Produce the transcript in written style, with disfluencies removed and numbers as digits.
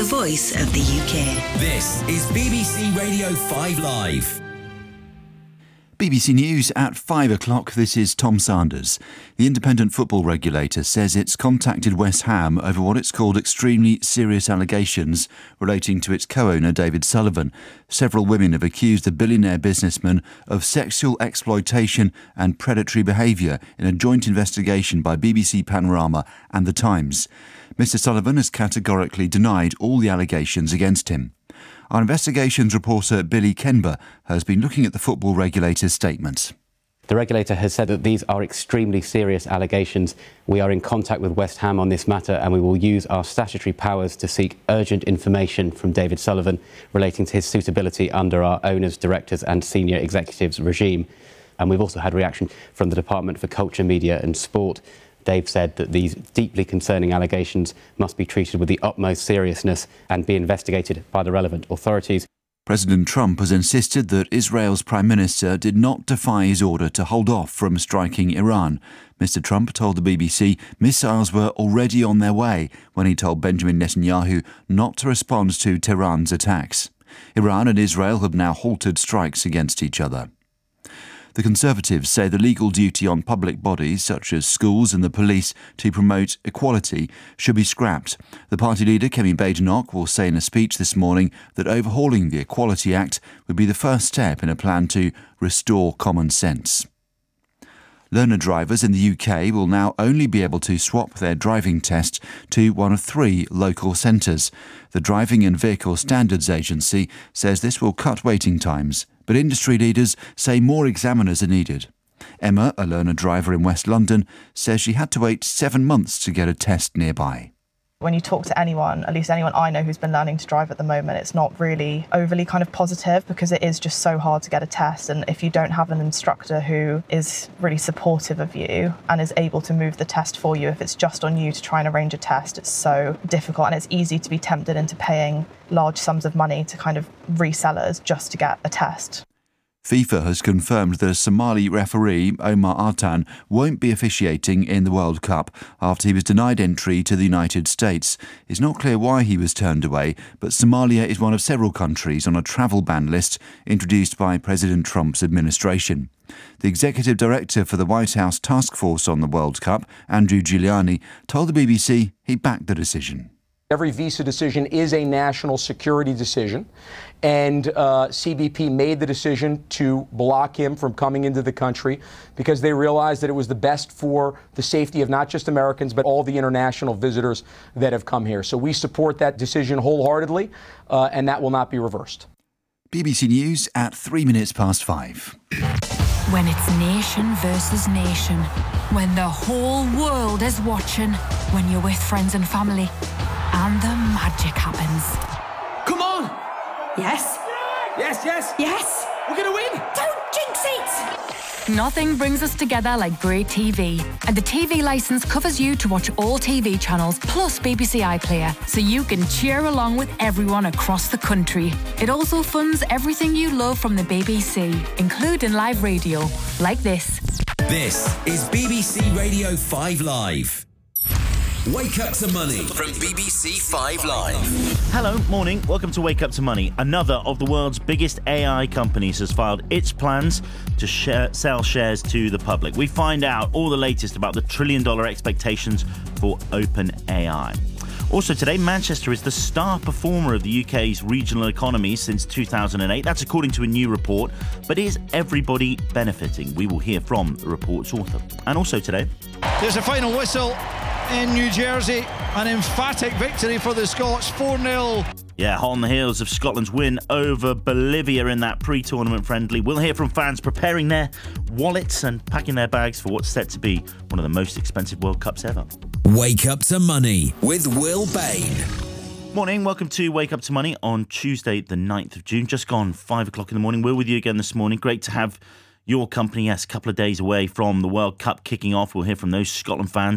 the voice of the UK. This is BBC Radio 5 Live. BBC News at 5 o'clock. This is Tom Sanders. The independent football regulator says it's contacted West Ham over what it's called extremely serious allegations relating to its co-owner David Sullivan. Several women have accused the billionaire businessman of sexual exploitation and predatory behaviour in a joint investigation by BBC Panorama and The Times. Mr Sullivan has categorically denied all the allegations against him. Our investigations reporter Billy Kenber has been looking at the football regulator's statement. The regulator has said that these are extremely serious allegations. We are in contact with West Ham on this matter and we will use our statutory powers to seek urgent information from David Sullivan relating to his suitability under our owners, directors and senior executives regime. And we've also had reaction from the Department for Culture, Media and Sport. They've said that these deeply concerning allegations must be treated with the utmost seriousness and be investigated by the relevant authorities. President Trump has insisted that Israel's Prime Minister did not defy his order to hold off from striking Iran. Mr Trump told the BBC missiles were already on their way when he told Benjamin Netanyahu not to respond to Tehran's attacks. Iran and Israel have now halted strikes against each other. The Conservatives say the legal duty on public bodies such as schools and the police to promote equality should be scrapped. The party leader, Kemi Badenoch, will say in a speech this morning that overhauling the Equality Act would be the first step in a plan to restore common sense. Learner drivers in the UK will now only be able to swap their driving test to one of 3 local centres. The Driving and Vehicle Standards Agency says this will cut waiting times, but industry leaders say more examiners are needed. Emma, a learner driver in West London, says she had to wait 7 months to get a test nearby. When you talk to anyone, at least anyone I know who's been learning to drive at the moment, it's not really overly kind of positive because it is just so hard to get a test. And if you don't have an instructor who is really supportive of you and is able to move the test for you, if it's just on you to try and arrange a test, it's so difficult and it's easy to be tempted into paying large sums of money to kind of resellers just to get a test. FIFA has confirmed that a Somali referee, Omar Artan, won't be officiating in the World Cup after he was denied entry to the United States. It's not clear why he was turned away, but Somalia is one of several countries on a travel ban list introduced by President Trump's administration. The executive director for the White House Task Force on the World Cup, Andrew Giuliani, told the BBC he backed the decision. Every visa decision is a national security decision, and CBP made the decision to block him from coming into the country because they realized that it was the best for the safety of not just Americans, but all the international visitors that have come here. So we support that decision wholeheartedly, and that will not be reversed. BBC News at 5 minutes past 5. When it's nation versus nation, when the whole world is watching, when you're with friends and family, and the magic happens. Come on! Yes? Yes, yes! Yes! We're gonna win! Don't jinx it! Nothing brings us together like great TV. And the TV licence covers you to watch all TV channels plus BBC iPlayer, so you can cheer along with everyone across the country. It also funds everything you love from the BBC, including live radio, like this. This is BBC Radio 5 Live. Wake Up to Money from BBC 5 Live. Hello, morning. Welcome to Wake Up to Money. Another of the world's biggest AI companies has filed its plans to sell shares to the public. We find out all the latest about the trillion-dollar expectations for OpenAI. Also today, Manchester is the star performer of the UK's regional economy since 2008. That's according to a new report. But is everybody benefiting? We will hear from the report's author. And also today... There's a final whistle in New Jersey. An emphatic victory for the Scots, 4-0. Yeah, hot on the heels of Scotland's win over Bolivia in that pre-tournament friendly. We'll hear from fans preparing their wallets and packing their bags for what's set to be one of the most expensive World Cups ever. Wake Up to Money with Will Bain. Morning, welcome to Wake Up to Money on Tuesday the 9th of June. Just gone 5 o'clock in the morning. We're with you again this morning. Great to have your company. Yes, a couple of days away from the World Cup kicking off. We'll hear from those Scotland fans